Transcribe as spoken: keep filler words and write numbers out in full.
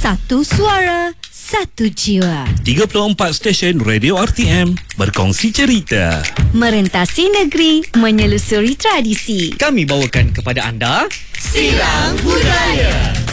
Satu suara, satu jiwa. tiga puluh empat stesen radio R T M berkongsi cerita. Merentasi negeri, menyelusuri tradisi. Kami bawakan kepada anda Silang Budaya.